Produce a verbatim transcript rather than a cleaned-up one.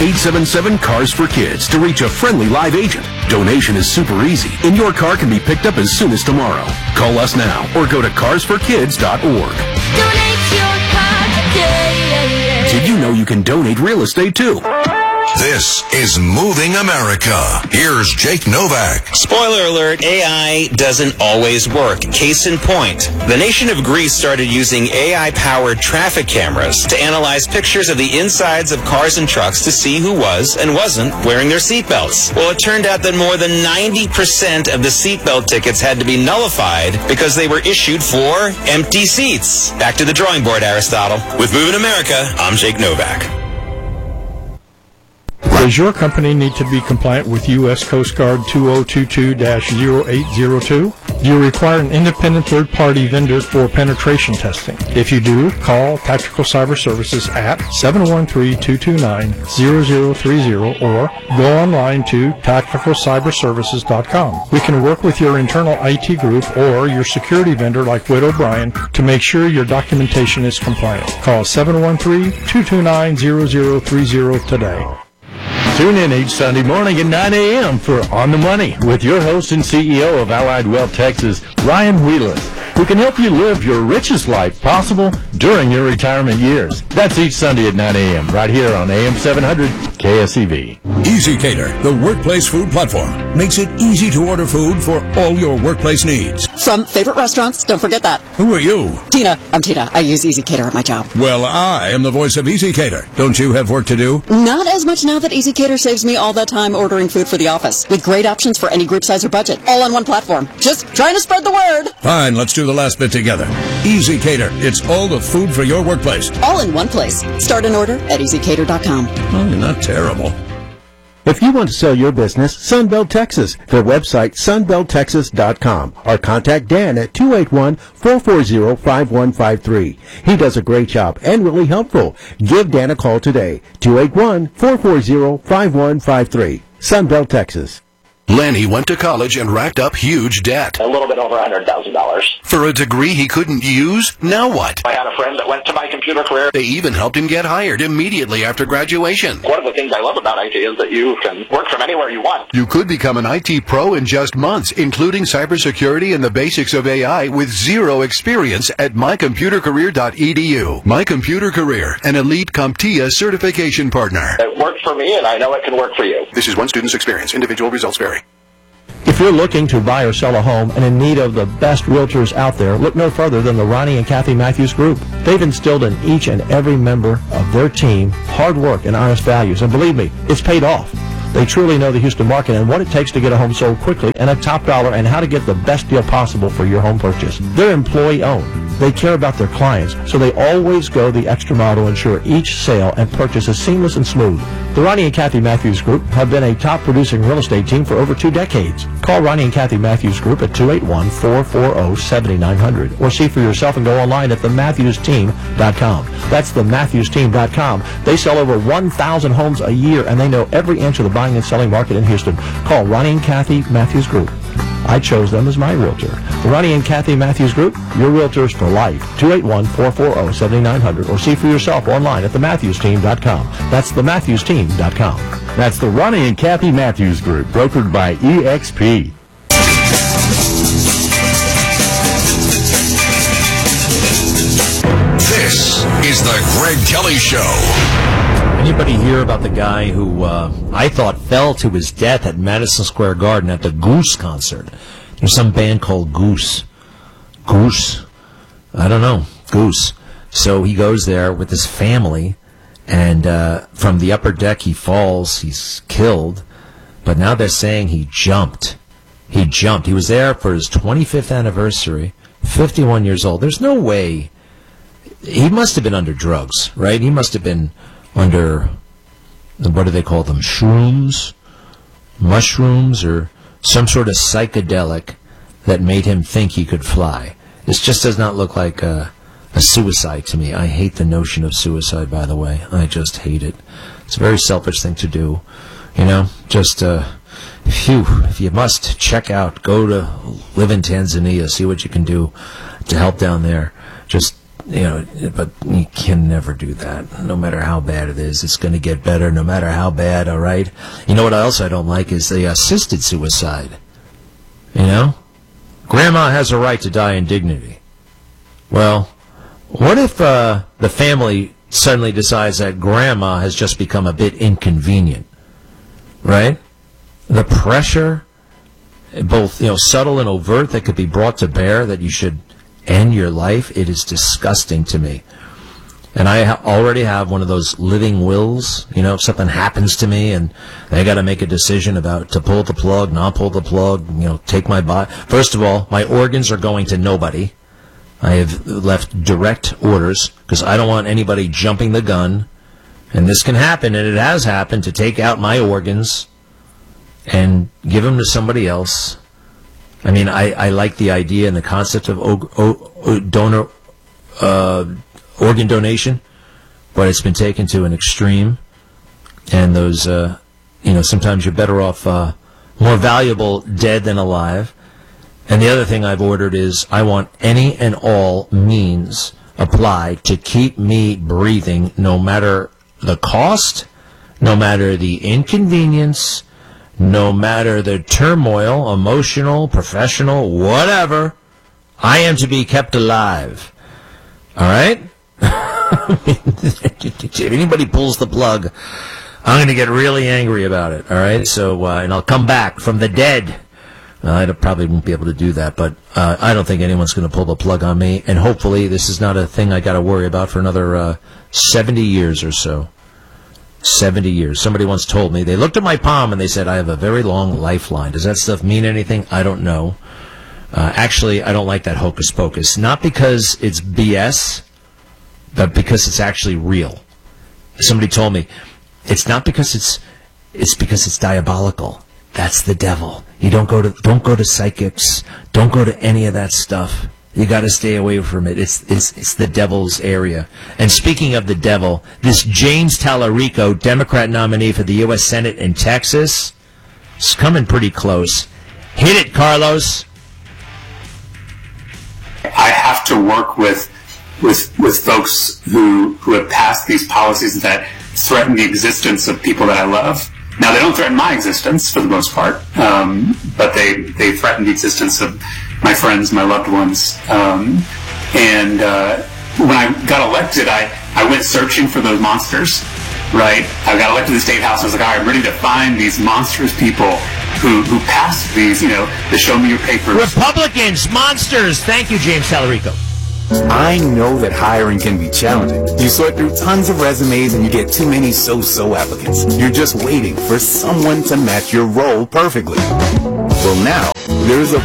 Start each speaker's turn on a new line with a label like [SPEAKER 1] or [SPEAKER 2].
[SPEAKER 1] eight seven seven, CARS for Kids to reach a friendly live agent. Donation is super easy, and your car can be picked up as soon as tomorrow. Call us now or go to cars for kids dot org.
[SPEAKER 2] Donate your car today.
[SPEAKER 1] Did you know you can donate real estate too?
[SPEAKER 3] This is Moving America. Here's Jake Novak.
[SPEAKER 4] Spoiler alert, A I doesn't always work. Case in point, the nation of Greece started using A I-powered traffic cameras to analyze pictures of the insides of cars and trucks to see who was and wasn't wearing their seatbelts. Well, it turned out that more than ninety percent of the seatbelt tickets had to be nullified because they were issued for empty seats. Back to the drawing board, Aristotle. With Moving America, I'm Jake Novak.
[SPEAKER 5] Does your company need to be compliant with U S Coast Guard two oh two two dash oh eight oh two? Do you require an independent third-party vendor for penetration testing? If you do, call Tactical Cyber Services at seven one three, two two nine, zero zero three zero or go online to tactical cyber services dot com. We can work with your internal I T group or your security vendor like Whit O'Brien to make sure your documentation is compliant. Call seven one three, two two nine, zero zero three zero today.
[SPEAKER 6] Tune in each Sunday morning at nine a.m. for On the Money with your host and C E O of Allied Wealth Texas, Ryan Wheelis, who can help you live your richest life possible during your retirement years. That's each Sunday at nine a.m. right here on A M seven hundred K S E V.
[SPEAKER 3] EasyCater, the workplace food platform, makes it easy to order food for all your workplace needs.
[SPEAKER 7] From favorite restaurants, don't forget that.
[SPEAKER 3] Who are you?
[SPEAKER 7] Tina. I'm Tina. I use EasyCater at my job.
[SPEAKER 3] Well, I am the voice of EasyCater. Don't you have work to do?
[SPEAKER 7] Not as much now that EasyCater saves me all that time ordering food for the office, with great options for any group size or budget, all on one platform. Just trying to spread the word.
[SPEAKER 3] Fine, let's do the last bit together. EasyCater, it's all the food for your workplace.
[SPEAKER 7] All in one place. Start an order at easy cater dot com.
[SPEAKER 3] Oh, you're not terrible.
[SPEAKER 8] If you want to sell your business, Sunbelt Texas. Their website, sunbelt texas dot com. Or contact Dan at two eight one, four four zero, five one five three. He does a great job and really helpful. Give Dan a call today, two eight one, four four zero, five one five three. Sunbelt Texas.
[SPEAKER 1] Lenny went to college and racked up huge debt.
[SPEAKER 9] A little bit over one hundred thousand dollars.
[SPEAKER 1] For a degree he couldn't use? Now what?
[SPEAKER 9] I had a friend that went to my computer career.
[SPEAKER 1] They even helped him get hired immediately after graduation.
[SPEAKER 9] One of the things I love about I T is that you can work from anywhere you want.
[SPEAKER 1] You could become an I T pro in just months, including cybersecurity and the basics of A I with zero experience at my computer career dot e d u. My Computer Career, an elite CompTIA certification partner.
[SPEAKER 9] It worked for me, and I know it can work for you.
[SPEAKER 1] This is one student's experience. Individual results vary.
[SPEAKER 10] If you're looking to buy or sell a home and in need of the best realtors out there, look no further than the Ronnie and Kathy Matthews Group. They've instilled in each and every member of their team hard work and honest values, and believe me, it's paid off. They truly know the Houston market and what it takes to get a home sold quickly and at top dollar and how to get the best deal possible for your home purchase. They're employee-owned. They care about their clients, so they always go the extra mile to ensure each sale and purchase is seamless and smooth. The Ronnie and Kathy Matthews Group have been a top-producing real estate team for over two decades. Call Ronnie and Kathy Matthews Group at two eight one, four four zero, seven nine zero zero or see for yourself and go online at the matthews team dot com. That's the matthews team dot com. They sell over one thousand homes a year, and they know every inch of the buying and selling market in Houston. Call Ronnie and Kathy Matthews Group. I chose them as my realtor. The Ronnie and Kathy Matthews Group, your realtors for life. two eight one, four four zero, seven nine zero zero or see for yourself online at the matthews team dot com. That's the matthews team dot com.
[SPEAKER 6] That's the Ronnie and Kathy Matthews Group, brokered by E X P.
[SPEAKER 3] This is the Greg Kelly Show.
[SPEAKER 11] Anybody hear about the guy who uh, I thought fell to his death at Madison Square Garden at the Goose concert? There's some band called Goose. Goose? I don't know. Goose. So he goes there with his family, and uh, from the upper deck he falls. He's killed. But now they're saying he jumped. He jumped. He was there for his twenty-fifth anniversary, fifty-one years old. There's no way. He must have been under drugs, right? He must have been under, what do they call them, shrooms, mushrooms, or some sort of psychedelic that made him think he could fly. This just does not look like a, a suicide to me. I hate the notion of suicide, by the way. I just hate it. It's a very selfish thing to do. You know, just, uh, phew, if you must check out, go to live in Tanzania, see what you can do to help down there. Just you know, but you can never do that. No matter how bad it is, it's going to get better. No matter how bad. All right. You know what else I don't like is the assisted suicide. You know, grandma has a right to die in dignity. Well, what if uh, the family suddenly decides that grandma has just become a bit inconvenient, right? The pressure, both, you know, subtle and overt, that could be brought to bear that you should end your life, it is disgusting to me. And I ha- already have one of those living wills. You know, if something happens to me and they got to make a decision about to pull the plug, not pull the plug, you know, take my body. First of all, my organs are going to nobody. I have left direct orders because I don't want anybody jumping the gun. And this can happen, and it has happened, to take out my organs and give them to somebody else. I mean, I, I like the idea and the concept of o- o- o- donor uh, organ donation, but it's been taken to an extreme. And those, uh, you know, sometimes you're better off uh, more valuable dead than alive. And the other thing I've ordered is I want any and all means applied to keep me breathing, no matter the cost, no matter the inconvenience, no matter the turmoil, emotional, professional, whatever. I am to be kept alive. All right? If anybody pulls the plug, I'm going to get really angry about it. All right? So, uh, and I'll come back from the dead. Uh, I probably won't be able to do that, but uh, I don't think anyone's going to pull the plug on me. And hopefully this is not a thing I got to worry about for another uh, seventy years or so. seventy years. Somebody once told me, they looked at my palm and they said, I have a very long lifeline. Does that stuff mean anything? I don't know. Uh, actually, I don't like that hocus pocus. Not because it's B S, but because it's actually real. Somebody told me, it's not because it's, it's because it's diabolical. That's the devil. You don't go to don't go to psychics. Don't go to any of that stuff. You got to stay away from it. It's it's it's the devil's area. And speaking of the devil, this James Tallarico, Democrat nominee for the U S Senate in Texas, is coming pretty close. Hit it, Carlos.
[SPEAKER 12] I have to work with with with folks who who have passed these policies that threaten the existence of people that I love. Now, they don't threaten my existence for the most part, um, but they, they threaten the existence of my friends, my loved ones. Um, and uh, when I got elected, I, I went searching for those monsters, right? I got elected to the State House, and I was like, all right, I'm ready to find these monstrous people who, who passed these, you know, the show me your papers.
[SPEAKER 11] Republicans, monsters. Thank you, James Tallarico.
[SPEAKER 13] I know that hiring can be challenging. You sort through tons of resumes and you get too many so-so applicants. You're just waiting for someone to match your role perfectly. Well, now, there's a